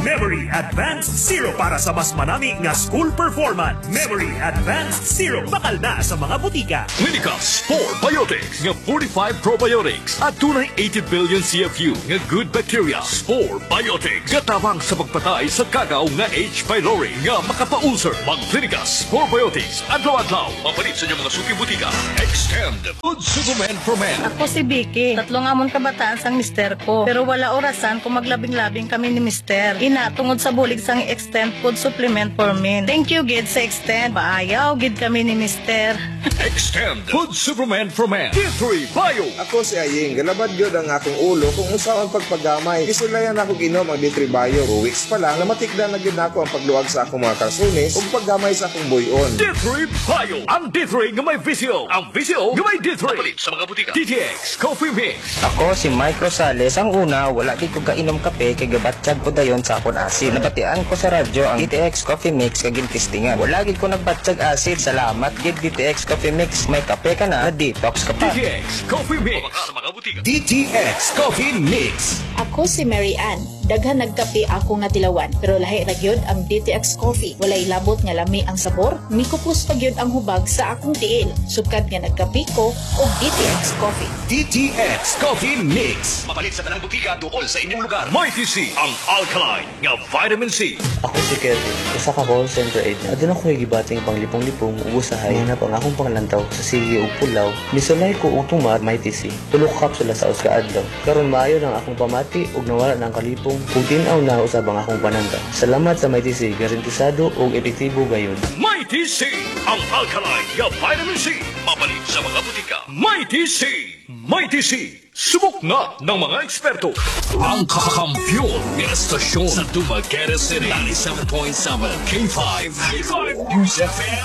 Memory Advanced Zero para sa mas manami nga school performance. Memory Advanced Zero bakal na sa mga butika. Clinicas 4 Biotics nga 45 probiotics at tunay 80 billion CFU nga good bacteria. 4 Biotics gatabang sa pagpatay sa kagaw nga H. pylori nga makapaulcer. Mag Clinicas 4 Biotics adlaw-adlaw mapalit sa inyong mga suki butika. Extend Food Supplement for Men. Ako si Vicky. 3 amon kabataan sang mister ko. Pero wala orasan kung maglabing-labing kami ni mister. Tungod sa bulig sang Extend Food Supplement for Men. Thank you, gid sa Extend. Paayaw, gid kami ni mister. Extend Food Supplement for Men. D3 Bio. Ako si Aying, galabad gyud ang akong ulo kung usaon pagpagamay. Isulayan ako ginom ang D3 Bio. 2 weeks pa lang, namatikdan na gyud nako ang pagluwag sa akong mga kalsones ug paggamay sa akong buyon. D3 Bio. Ang D3 nga may visio. Ang visio nga may D3. Mapalit sa mga butika. DTX Coffee Mix. Ako si Mike Rosales. Ang una, wala di ko kainom kape kay gabatsyag ko dayon sa akong asid. Nabatian ko sa radyo ang DTX Coffee Mix kag gintistingan. Wala gid ko nagbatsyag asid. Salamat gid DTX Coffee Mix. May kape ka na, detox ka pa. DTX Coffee Mix. Sa mga butika. DTX Coffee Mix. Ako si Mary Ann. Daghan nagkape ako nga tilawan, pero lahi ra gyud ang DTX Coffee. Walay labot nga lami ang sabor, mikupos pa gyud ang hubag sa akong tiil. Sukad nga nagkape ko og DTX Coffee. DTX Coffee Mix. Mapalit sa tanang butika duol sa inyong lugar. Mighty C. Ang alkaline nga vitamin C. Ako si Kevin, usa ka call center agent. Adun ako gibating panglipong-lipong ug usahay hanap ang akong panglantaw sa sige ug pulaw. Misulay ko og tumar may TC. Tulo ka kapsula sa uska adlaw. Karon maayo nang akong pamati ug nawala nang kalipong ug tin-aw na usab ang akong pananda. Salamat sa may TC, garantisado ug epektibo gayon. Mighty C. Ang alkaline nga vitamin C. Mapalit sa mga butika. Mighty C. Mighty C. Subok na ng mga eksperto. Ang kakampiyon ng estasyon sa Dumaguete City. 97.7 K5 News FM.